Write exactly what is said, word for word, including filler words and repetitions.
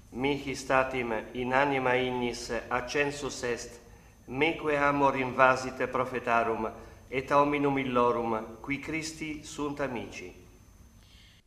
mihi statim in anima ignis accensus est, meque amor invasite prophetarum, et hominum illorum, qui Christi sunt amici.